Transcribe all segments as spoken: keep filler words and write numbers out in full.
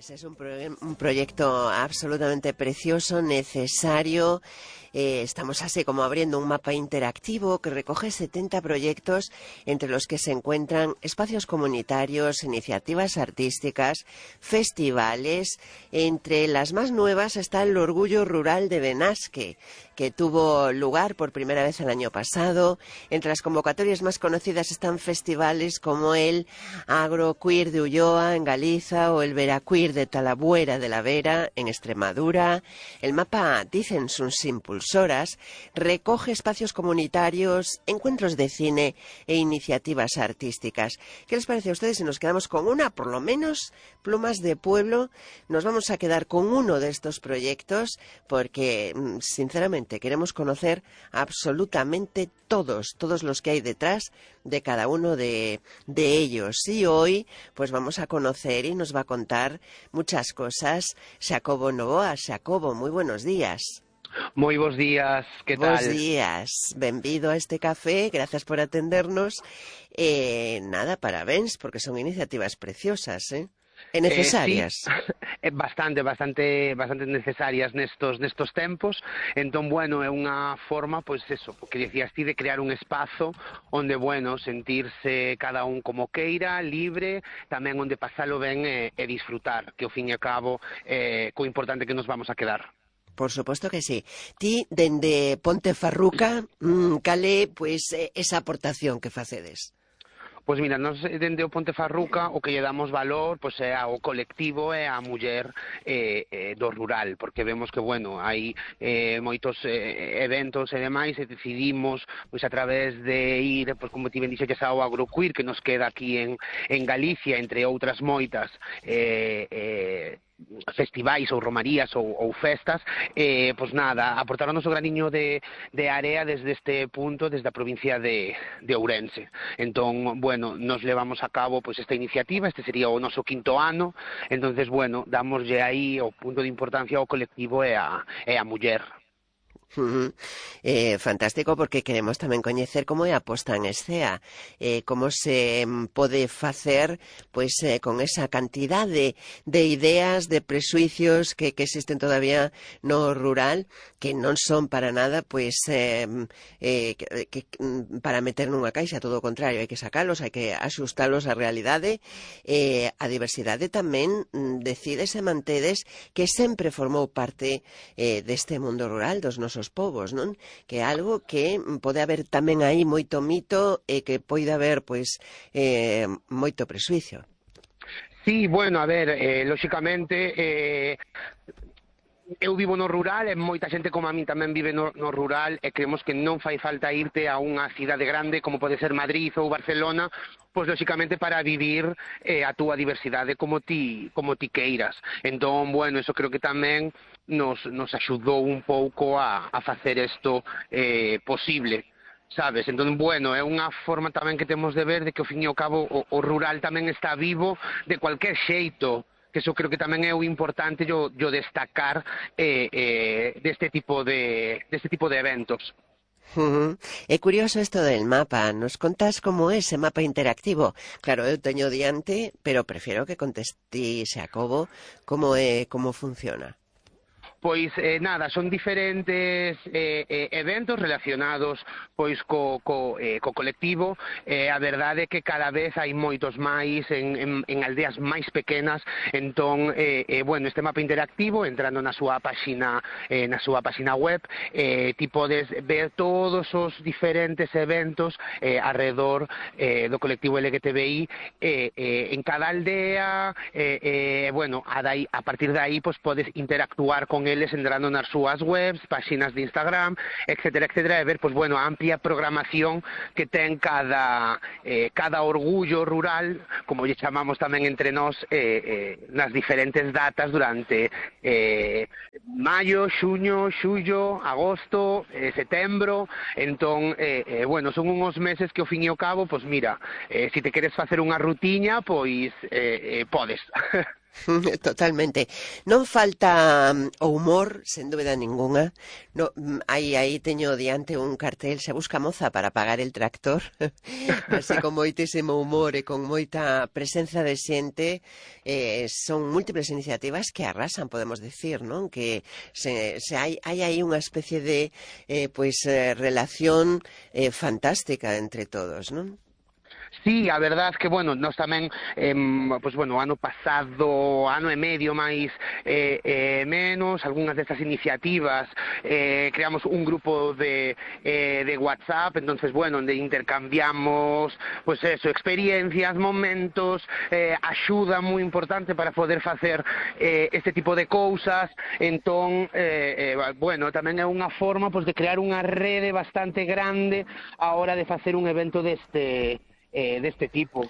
Ese es un, pro un proyecto absolutamente precioso, necesario. Eh, estamos así como abriendo un mapa interactivo que recoge setenta proyectos entre los que se encuentran espacios comunitarios, iniciativas artísticas, festivales. Entre las más nuevas está el Orgullo Rural de Benasque, que tuvo lugar por primera vez el año pasado. Entre las convocatorias más conocidas están festivales como el Agroqueer de Ulloa en Galiza o el Veraqueer de Talabuera de la Vera en Extremadura. El mapa, dicen sus impulsoras, recoge espacios comunitarios, encuentros de cine e iniciativas artísticas. ¿Qué les parece a ustedes si nos quedamos con una, por lo menos, Plumas de Pueblo? Nos vamos a quedar con uno de estos proyectos porque, sinceramente, queremos conocer absolutamente todos, todos los que hay detrás de cada uno de, de ellos. Y hoy, pues vamos a conocer y nos va a contar muchas cosas Xacobo Novoa. Xacobo, muy buenos días. Moi bons días, que tal? Bos días, benvido a este café, gracias por atendernos. Eh, nada, parabéns, porque son iniciativas preciosas, ¿eh? E necesarias. Eh, sí, bastante, bastante, bastante necesarias nestos, nestos tempos. Entón, bueno, é unha forma, pois eso, que decías ti, de crear un espazo onde, bueno, sentirse cada un como queira, libre, tamén onde pasalo ben e, e disfrutar, que ao fin e ao cabo é eh, co importante que nos vamos a quedar. Por supuesto que sí. Ti, dende Ponte Farruca, mmm, cale, pois, esa aportación que facedes? Pois mira, nos dende o Ponte Farruca o que lle damos valor pois é ao colectivo e á muller eh, eh, do rural, porque vemos que, bueno, hai eh, moitos eh, eventos e demais e decidimos, pois a través de ir, pois como ti ben dixeches, ao Agroqueer, que nos queda aquí en, en Galicia, entre outras moitas, eh, eh, festivais ou romarías ou, ou festas, eh, pois nada, aportar o noso graniño de, de area desde este punto, desde a provincia de, de Ourense. Entón, bueno, nos levamos a cabo pois esta iniciativa, este sería o noso quinto ano, entonces, bueno, damoslle aí o punto de importancia ao colectivo e a, e a muller. Uh-huh. eh, fantástico, porque queremos tamén coñecer como é a posta en escena, eh, como se pode facer pois eh, con esa cantidade de ideas, de presuicios que, que existen todavía no rural, que non son para nada pois eh, eh, que, que, para meter nunha caixa, todo o contrario, hai que sacalos, hai que axustalos á realidade. Eh, a diversidade tamén decides e mantedes que sempre formou parte eh, deste mundo rural, dos nosos povos, non? Que é algo que pode haber tamén aí moito mito e que pode haber, pois, eh, moito presuicio. Sí, bueno, a ver, eh, lóxicamente, eh, eu vivo no rural e moita xente como a min tamén vive no, no rural e creemos que non fai falta irte a unha cidade grande como pode ser Madrid ou Barcelona, pois lóxicamente para vivir eh, a túa diversidade como ti, como ti queiras. Entón, bueno, eso creo que tamén nos, nos axudou un pouco a, a facer isto eh, posible, sabes? Entón, bueno, é unha forma tamén que temos de ver de que ao fin e ao cabo o, o rural tamén está vivo de cualquier xeito, que eso creo que tamén é o importante yo, yo destacar eh, eh, deste tipo de, deste tipo de eventos. Uh-huh. É curioso isto del mapa. Nos contas como é ese mapa interactivo? Claro, eu teño diante, pero prefiero que conteste Xacobo como é, como funciona. Pois, eh, nada, son diferentes eh, eh, eventos relacionados pois co, co, eh, co colectivo. Eh, a verdade é que cada vez hai moitos máis en, en, en aldeas máis pequenas. Entón, eh, eh, bueno, este mapa interactivo, entrando na súa páxina, eh, na súa páxina web, eh, ti podes ver todos os diferentes eventos eh, alrededor eh, do colectivo L G T B I eh, eh, en cada aldea, eh, eh, bueno, a, dai, a partir de aí pois podes interactuar con eles entrando nas súas webs, páxinas de Instagram, etcétera, etcétera, e ver, pois, bueno, a amplia programación que ten cada, eh, cada orgullo rural, como lle chamamos tamén entre nós, eh, eh, nas diferentes datas durante eh, maio, xuño, xullo, agosto, eh, setembro. Entón, eh, eh, bueno, son uns meses que ao fin e ao cabo, pois mira, eh, se te queres facer unha rutiña, pois eh, eh, podes. Totalmente. Non falta um, o humor, sen dúbida ningunha. No, mm, aí, aí teño diante un cartel, se busca moza para pagar el tractor, así con moitísimo humor e con moita presenza de xente. Eh, son múltiples iniciativas que arrasan, podemos decir, non? Que se, se hai, hai aí unha especie de eh, pois, eh, relación eh, fantástica entre todos, non? Sí, a verdad que, bueno, nós tamén, eh, pues, bueno, ano pasado, ano e medio máis eh, eh, menos, algunhas destas iniciativas, eh, creamos un grupo de, eh, de WhatsApp, entonces, bueno, onde intercambiamos, pues eso, experiencias, momentos, eh, axuda moi importante para poder facer eh, este tipo de cousas, entón, eh, eh, bueno, tamén é unha forma, pues, de crear unha rede bastante grande a hora de facer un evento deste Eh, deste tipo.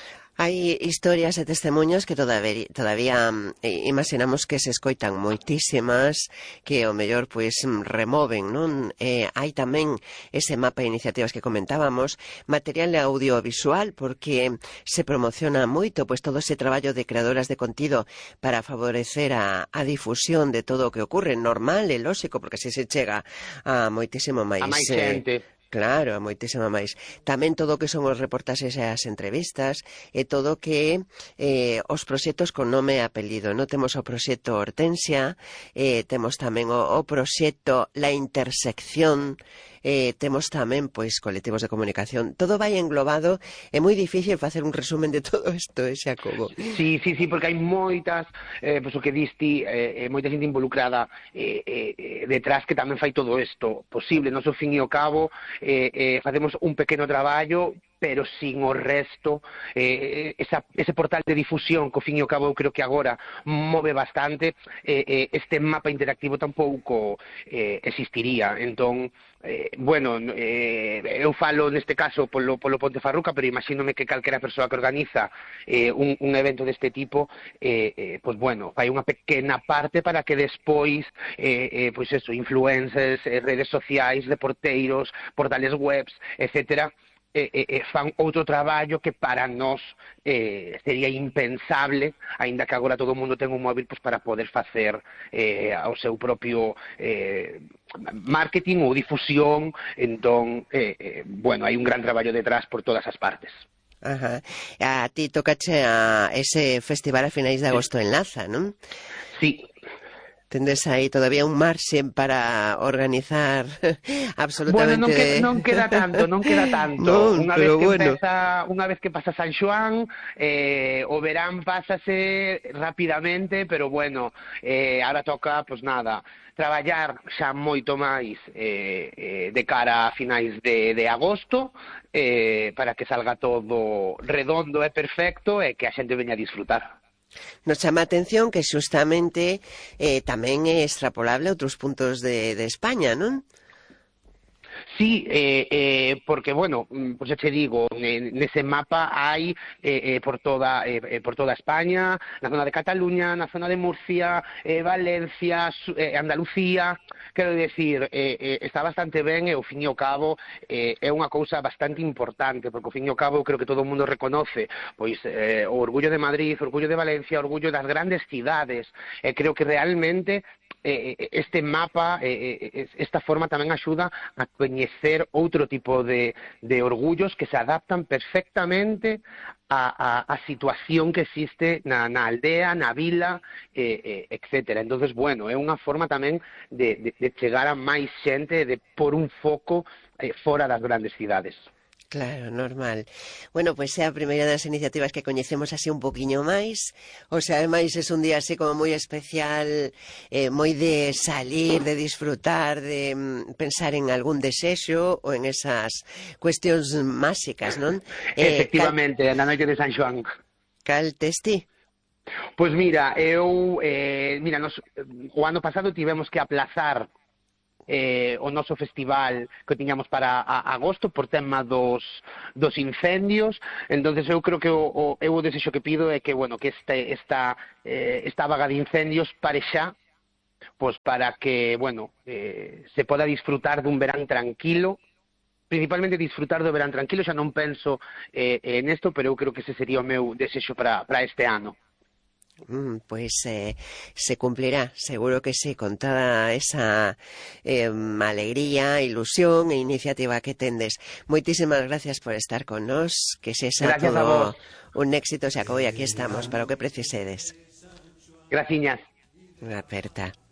Hai historias e testemunhos que todavía, todavía eh, imaginamos que se escoitan moitísimas, que o mellor pois removen, non? Eh, hai tamén ese mapa de iniciativas que comentábamos, material audiovisual, porque se promociona moito pois todo ese traballo de creadoras de contido para favorecer a, a difusión de todo o que ocorre, normal e lóxico, porque así se chega a moitísimo máis... A máis eh, xente. Claro, moitísima máis. Tamén todo o que son os reportaxes e as entrevistas e todo o que eh, os proxectos con nome e apelido. Non temos o proxecto Hortensia, eh, temos tamén o, o proxecto La Intersección, eh, temos tamén pois colectivos de comunicación. Todo vai englobado, é moi difícil facer un resumen de todo isto, eh, Xacobo. Sí, sí, sí, porque hai moitas, eh, pois o que diste, eh, moita xente involucrada eh, eh, detrás que tamén fai todo isto posible. Nos, ao fin e ao cabo, eh, eh, facemos un pequeno traballo, pero sin o resto, eh, esa, ese portal de difusión que ao fin e ao cabo eu creo que agora move bastante, eh, eh, este mapa interactivo tampouco eh, existiría. Entón, eh, bueno, eh, eu falo neste caso polo, polo Pontefarruca, pero imagínome que calquera persoa que organiza eh, un, un evento deste tipo, eh, eh, pois bueno, fai unha pequena parte para que despois, eh, eh, pois eso, influencers, eh, redes sociais, reporteiros, portales webs, etcétera, Eh, eh, fan outro traballo que para nós eh, sería impensable, aínda que agora todo o mundo ten un móvil pues, para poder facer eh, o seu propio eh, marketing ou difusión. Entón, eh, eh, bueno, hai un gran traballo detrás por todas as partes. Ajá. A ti tocache a ese festival a finais de agosto en Laza, non? Sí. Tendes aí todavía un marxe para organizar absolutamente... Bueno, non, que, non queda tanto, non queda tanto. Non, unha pero vez que bueno. empeza, unha vez que pasa San Xoán, eh, o verán pásase rapidamente, pero bueno, eh, ahora toca, pues nada, traballar xa moito máis eh, eh, de cara a finais de, de agosto, eh, para que salga todo redondo e perfecto e que a xente veña a disfrutar. Nos chama a atención que xustamente eh, tamén é extrapolable a outros puntos de, de España, non? Sí, eh, eh, porque, bueno, pues ya te digo, nese mapa hai eh, eh, por, toda, eh, por toda España, na zona de Cataluña, na zona de Murcia, eh, Valencia, eh, Andalucía. Quero decir, eh, eh, está bastante ben e, ao fin e ao cabo, eh, é unha cousa bastante importante, porque, ao fin e ao cabo, creo que todo o mundo reconoce pois eh, o orgullo de Madrid, o orgullo de Valencia, o orgullo das grandes cidades. E eh, creo que realmente eh, este mapa, eh, esta forma tamén axuda a coñecer outro tipo de, de orgullos que se adaptan perfectamente a, a, a situación que existe na, na aldea, na vila, eh, eh, etcétera. Entonces, bueno, é unha forma tamén de, de, de chegar a máis xente, de por un foco eh, fora das grandes cidades. Claro, normal. Bueno, pois pues é a primeira das iniciativas que coñecemos así un poquinho máis. O sea, ademais é un día así como moi especial, eh, moi de salir, de disfrutar, de mm, pensar en algún desexo ou en esas cuestións máxicas, non? Eh, Efectivamente, cal... na noite de San Xoán. Cal tes ti? Pois mira, eu, eh, mira, nos, o ano pasado tivemos que aplazar Eh, o noso festival que tiñamos para a, agosto por tema dos, dos incendios. Entonces eu creo que o, o, eu o desexo que pido é que, bueno, que este, esta, eh, esta vaga de incendios pare xa, pues para que, bueno, eh, se poda disfrutar dun verán tranquilo, principalmente disfrutar do verán tranquilo. Xa non penso eh, en esto, pero eu creo que ese sería o meu desexo para, para este ano. Mm, Pues eh, se cumplirá, seguro que sí, con toda esa eh, alegría, ilusión e iniciativa que tendes. Moitísimas gracias por estar con nos, que sexa Gracias a vos. todo un éxito, se acabou e aquí estamos, para o que precisedes. Graciñas. Unha aperta.